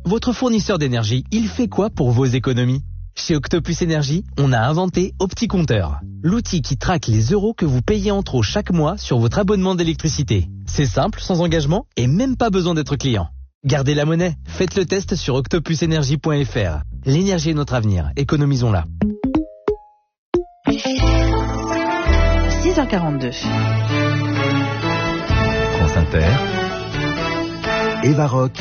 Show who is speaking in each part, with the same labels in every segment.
Speaker 1: Votre fournisseur d'énergie, il fait quoi pour vos économies ? Chez Octopus Énergie, on a inventé OptiCompteur, l'outil qui traque les euros que vous payez en trop chaque mois sur votre abonnement d'électricité. C'est simple, sans engagement et même pas besoin d'être client. Gardez la monnaie, faites le test sur octopusenergie.fr. L'énergie est notre avenir, économisons-la.
Speaker 2: 6h42.
Speaker 3: France Inter, Eva Rock,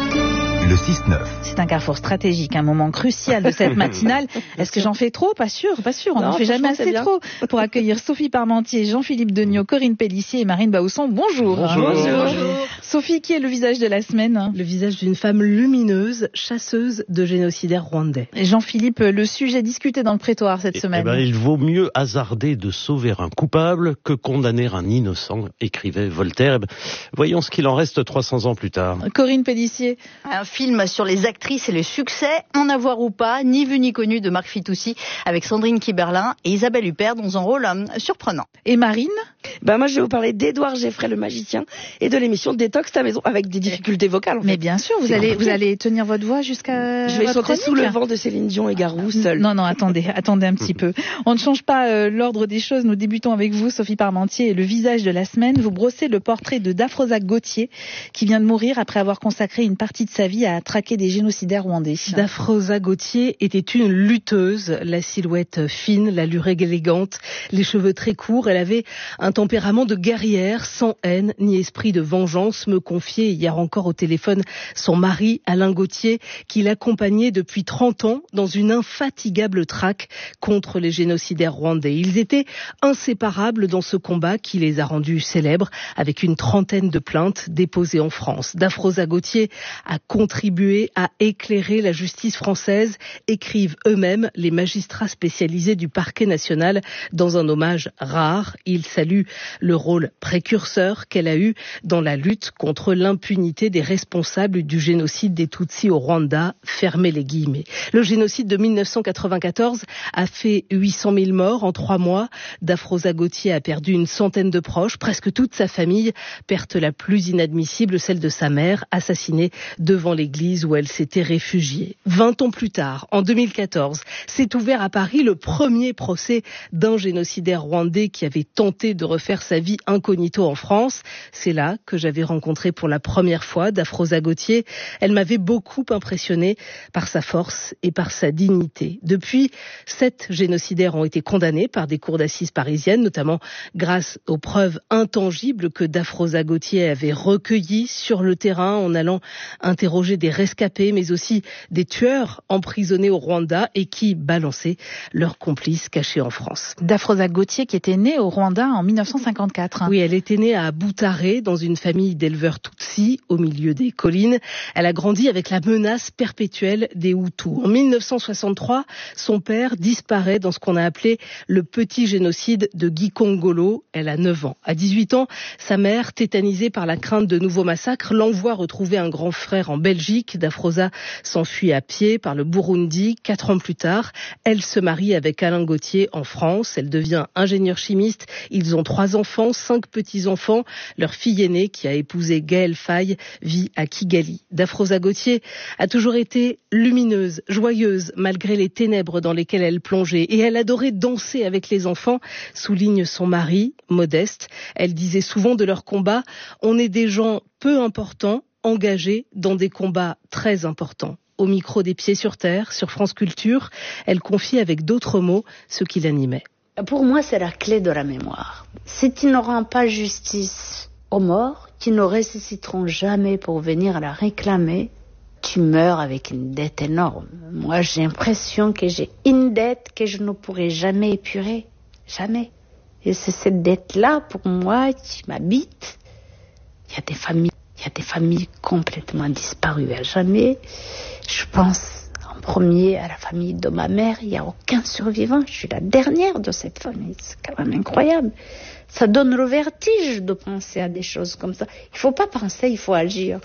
Speaker 3: le 6-9.
Speaker 2: C'est un carrefour stratégique, un moment crucial de cette matinale. Est-ce que j'en fais trop ? Pas sûr. On n'en fait jamais assez trop. Pour accueillir Sophie Parmentier, Jean-Philippe Degnaud, Corinne Pellissier et Marine Bausson. Bonjour.
Speaker 4: Bonjour.
Speaker 2: Sophie, qui est le visage de la semaine ?
Speaker 4: Le visage d'une femme lumineuse, chasseuse de génocidaires rwandais.
Speaker 2: Et Jean-Philippe, le sujet discuté dans le prétoire cette semaine.
Speaker 5: Il vaut mieux hasarder de sauver un coupable que condamner un innocent, écrivait Voltaire. Voyons ce qu'il en reste 300 ans plus tard.
Speaker 2: Corinne Pellissier.
Speaker 6: Un film sur les actrices et le succès, En avoir ou pas, ni vu ni connu de Marc Fitoussi, avec Sandrine Kiberlin et Isabelle Huppert dans un rôle surprenant.
Speaker 2: Et Marine ?
Speaker 7: Moi, je vais vous parler d'Édouard Geffray, le magicien, et de l'émission Détox ta maison, avec des difficultés vocales.
Speaker 2: Mais bien sûr, vous allez tenir votre voix jusqu'à
Speaker 7: Je vais
Speaker 2: votre
Speaker 7: sauter
Speaker 2: chronique.
Speaker 7: sous le vent de Céline Dion et Garou, seule.
Speaker 2: Non, attendez un petit peu. On ne change pas l'ordre des choses. Nous débutons avec vous, Sophie Parmentier, et le visage de la semaine. Vous brossez le portrait de Dafrosa Gauthier, qui vient de mourir après avoir consacré une partie de sa vie à traquer des génocidaires rwandais.
Speaker 4: Dafrosa Gauthier était une lutteuse, la silhouette fine, l'allure élégante, les cheveux très courts. Elle avait un tempérament de guerrière, sans haine ni esprit de vengeance, me confiait hier encore au téléphone son mari, Alain Gauthier, qui l'accompagnait depuis 30 ans dans une infatigable traque contre les génocidaires rwandais. Ils étaient inséparables dans ce combat qui les a rendus célèbres, avec une trentaine de plaintes déposées en France. Dafrosa Gauthier a contribué à éclairer la justice française, écrivent eux-mêmes les magistrats spécialisés du parquet national dans un hommage rare. Ils saluent le rôle précurseur qu'elle a eu dans la lutte contre l'impunité des responsables du génocide des Tutsis au Rwanda, fermez les guillemets. Le génocide de 1994 a fait 800 000 morts en 3 mois. Dafrosa Gauthier a perdu une centaine de proches, presque toute sa famille. Perte la plus inadmissible, celle de sa mère, assassinée devant l'église où elle s'était réfugiée. 20 ans plus tard, en 2014, s'est ouvert à Paris le premier procès d'un génocidaire rwandais qui avait tenté de refaire sa vie incognito en France. C'est là que j'avais rencontré pour la première fois Dafrosa Gauthier. Elle m'avait beaucoup impressionnée par sa force et par sa dignité. Depuis, 7 génocidaires ont été condamnés par des cours d'assises parisiennes, notamment grâce aux preuves intangibles que Dafrosa Gauthier avait recueillies sur le terrain en allant interroger des rescapés, mais aussi des tueurs emprisonnés au Rwanda et qui balançaient leurs complices cachés en France.
Speaker 2: Dafrosa Gauthier qui était née au Rwanda en 1954.
Speaker 4: Oui, elle était née à Butare, dans une famille d'éleveurs Tutsis, au milieu des collines. Elle a grandi avec la menace perpétuelle des Hutus. En 1963, son père disparaît dans ce qu'on a appelé le petit génocide de Gikongolo. Elle a 9 ans. À 18 ans, sa mère, tétanisée par la crainte de nouveaux massacres, l'envoie retrouver un grand frère en Belgique. Dafrosa s'enfuit à pied par le Burundi. 4 ans plus tard, elle se marie avec Alain Gauthier en France. Elle devient ingénieure chimiste. Ils ont 3 enfants, 5 petits-enfants. Leur fille aînée, qui a épousé Gaël Faye, vit à Kigali. Dafrosa Gauthier a toujours été lumineuse, joyeuse, malgré les ténèbres dans lesquelles elle plongeait. Et elle adorait danser avec les enfants, souligne son mari, Modeste. Elle disait souvent de leur combat, on est des gens peu importants, engagés dans des combats très importants. Au micro des Pieds sur Terre, sur France Culture, elle confie avec d'autres mots ce qui l'animait.
Speaker 8: Pour moi, c'est la clé de la mémoire. Si tu ne rends pas justice aux morts, qui ne ressusciteront jamais pour venir la réclamer, tu meurs avec une dette énorme. Moi, j'ai l'impression que j'ai une dette que je ne pourrai jamais épurer. Jamais. Et c'est cette dette-là, pour moi, qui m'habite. Il y a des familles complètement disparues à jamais. Je pense en premier à la famille de ma mère. Il n'y a aucun survivant. Je suis la dernière de cette famille. C'est quand même incroyable. Ça donne le vertige de penser à des choses comme ça. Il ne faut pas penser, il faut agir.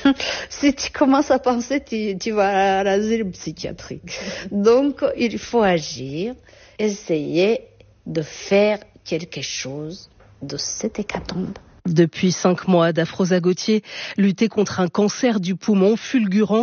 Speaker 8: Si tu commences à penser, tu vas à l'asile psychiatrique. Donc, il faut agir, essayer de faire quelque chose de cette hécatombe.
Speaker 4: Depuis 5 mois, Dafrosa Gauthier luttait contre un cancer du poumon fulgurant